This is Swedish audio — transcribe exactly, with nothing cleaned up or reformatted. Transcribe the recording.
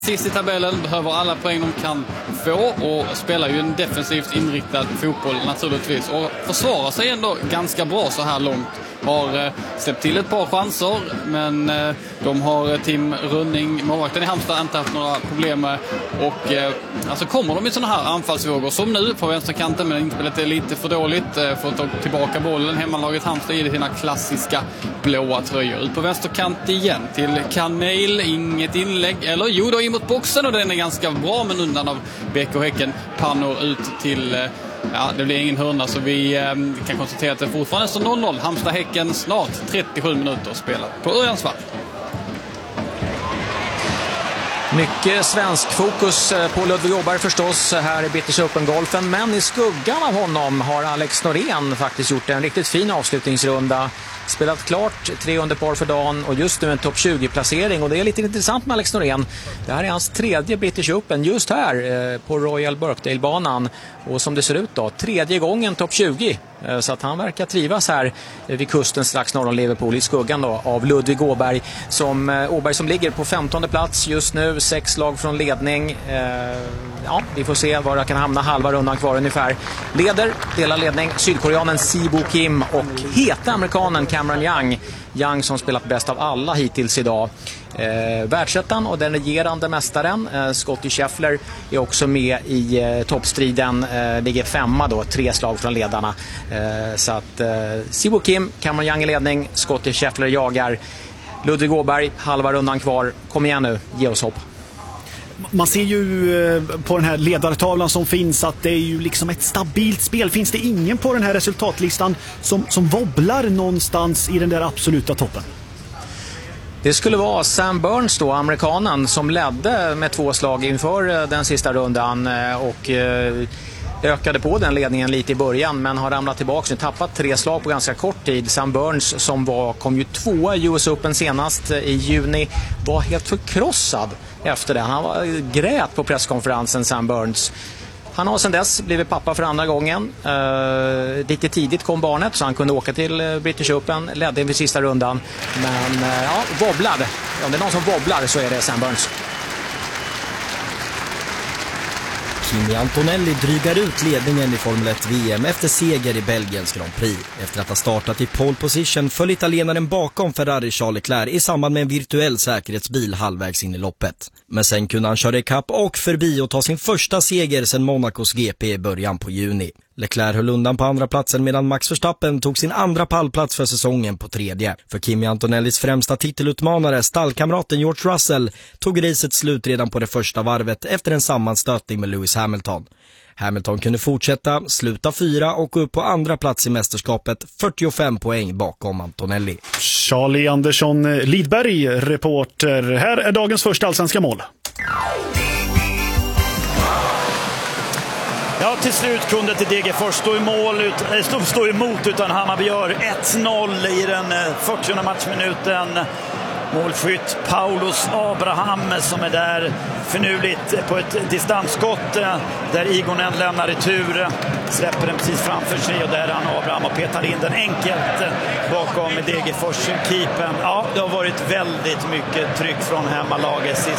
Sist i tabellen, behöver alla poäng de kan få och spelar ju en defensivt inriktad fotboll naturligtvis och försvarar sig ändå ganska bra så här långt. Har eh, släppt till ett par chanser, men eh, de har Tim Rönning, målvakten i Halmstad, inte haft några problem med. Och eh, alltså kommer de i sådana här anfallsvågor som nu på vänsterkanten, men inspelet är lite för dåligt eh, för att ta tillbaka bollen. Hemmalaget Halmstad i sina klassiska blåa tröjor. Ut på vänsterkant igen till Kanel, inget inlägg, eller jo då in mot boxen och den är ganska bra, men undan av B K Häcken. Pannor ut till... Eh, Ja, det blir ingen hörna, så vi eh, kan konstatera att det fortfarande står noll noll. Halmstad-Häcken snart trettiosju minuter spelat på Örjansvall. Mycket svensk fokus på Ludvig Åberg förstås här i British Open-golfen, men i skuggan av honom har Alex Norén faktiskt gjort en riktigt fin avslutningsrunda. Spelat klart tre under par för dagen och just nu en topp tjugo-placering, och det är lite intressant med Alex Norén. Det här är hans tredje British Open just här eh, på Royal Birkdale-banan, och som det ser ut då, tredje gången topp tjugo, eh, så att han verkar trivas här eh, vid kusten strax norr om Liverpool i skuggan då av Ludvig Åberg som, eh, Åberg som ligger på femtonde plats just nu, sex slag från ledning. eh, ja, vi får se var det kan hamna, halva rundan kvar ungefär. Leder, delar ledning, sydkoreanen Sibo Kim och heta amerikanen Cameron Young. Young som spelat bäst av alla hittills idag. Eh, världsettan och den regerande mästaren eh, Scottie Scheffler är också med i eh, toppstriden, eh, ligger femma då, tre slag från ledarna. Eh, så att eh, Sibo Kim, Cameron Young i ledning, Scottie Scheffler jagar. Ludvig Åberg, halva rundan kvar. Kom igen nu, ge oss hopp. Man ser ju på den här ledartavlan som finns att det är ju liksom ett stabilt spel. Finns det ingen på den här resultatlistan som, som wobblar någonstans i den där absoluta toppen? Det skulle vara Sam Burns då, amerikanen, som ledde med två slag inför den sista rundan och ökade på den ledningen lite i början, men har ramlat tillbaka nu, tappat tre slag på ganska kort tid. Sam Burns som var, kom ju tvåa i U S Open senast i juni, var helt förkrossad efter det. Han var grät på presskonferensen, Sam Burns. Han har sedan dess blivit pappa för andra gången. Uh, lite tidigt kom barnet så han kunde åka till British Open, ledde vid sista rundan. Men uh, ja, wobblar. Om det är någon som wobblar så är det Sam Burns. Kimi Antonelli drygar ut ledningen i Formel ett V M efter seger i Belgiens Grand Prix. Efter att ha startat i pole position föll italienaren bakom Ferrari Charles Leclerc i samband med en virtuell säkerhetsbil halvvägs in i loppet. Men sen kunde han köra ikapp och förbi och ta sin första seger sedan Monacos G P i början på juni. Leclerc höll undan på andra platsen medan Max Verstappen tog sin andra pallplats för säsongen på tredje. För Kimi Antonellis främsta titelutmanare, stallkamraten George Russell, tog racet slut redan på det första varvet efter en sammanstötning med Lewis Hamilton. Hamilton kunde fortsätta, sluta fyra och gå upp på andra plats i mästerskapet, fyrtiofem poäng bakom Antonelli. Charlie Andersson Lidberg, reporter. Här är dagens första allsvenska mål. Ja, till slut kunde till Degerfors stå, i mål ut, äh, stå, stå emot utan Hammarby gör ett noll i den fyrtionde matchminuten. Målskytt Paulus Abraham som är där finurligt på ett distansskott där Igonen lämnar retur, släpper den precis framför sig och där är han Abraham och petar in den enkelt bakom Degerfors-keepern. Ja, det har varit väldigt mycket tryck från hemmalaget sist.